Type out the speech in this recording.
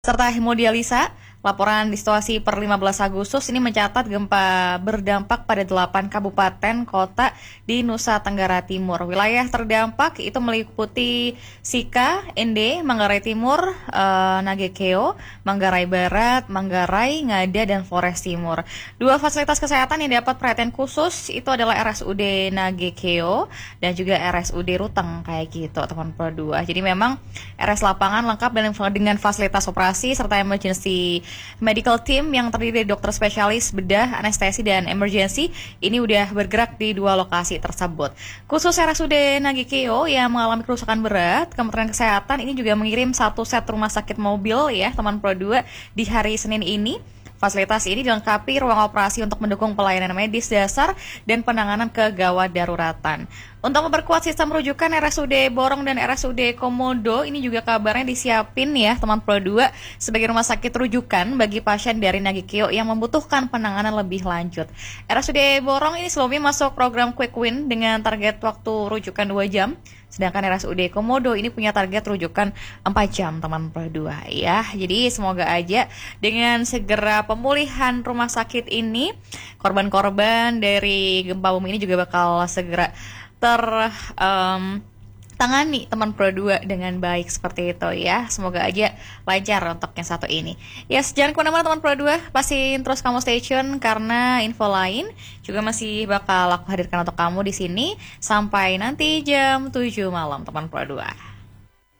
Serta hemodialisa. Laporan di situasi per 15 Agustus ini mencatat gempa berdampak pada 8 kabupaten kota di Nusa Tenggara Timur. Wilayah terdampak itu meliputi Sika, Ende, Manggarai Timur, Nagekeo, Manggarai Barat, Manggarai, Ngada, dan Flores Timur. Dua fasilitas kesehatan yang dapat perhatian khusus itu adalah RSUD Nagekeo dan juga RSUD Ruteng, kayak gitu teman-teman dua. Jadi memang RS lapangan lengkap dengan fasilitas operasi serta emergency medical team yang terdiri dari dokter spesialis bedah, anestesi, dan emergency ini udah bergerak di dua lokasi tersebut. Khusus RSUD Nagekeo yang mengalami kerusakan berat, Kementerian Kesehatan ini juga mengirim 1 set rumah sakit mobil ya teman Pro 2 di hari Senin ini. Fasilitas ini dilengkapi ruang operasi untuk mendukung pelayanan medis dasar dan penanganan kegawat daruratan. Untuk memperkuat sistem rujukan RSUD Borong dan RSUD Komodo, ini juga kabarnya disiapin ya teman Pro 2 sebagai rumah sakit rujukan bagi pasien dari Nagekeo yang membutuhkan penanganan lebih lanjut. RSUD Borong ini sebelumnya masuk program Quick Win dengan target waktu rujukan 2 jam. Sedangkan RSUD Komodo ini punya target rujukan 4 jam teman Pro 2 ya. Jadi semoga aja dengan segera pemulihan rumah sakit ini, korban-korban dari gempa bumi ini juga bakal segera tangani teman Pro 2 dengan baik seperti itu ya. Semoga aja lancar untuk yang satu ini. Yes, jangan kemana-mana teman Pro 2, pastiin terus kamu stay tune karena info lain juga masih bakal aku hadirkan untuk kamu di sini sampai nanti jam 7 malam teman Pro 2.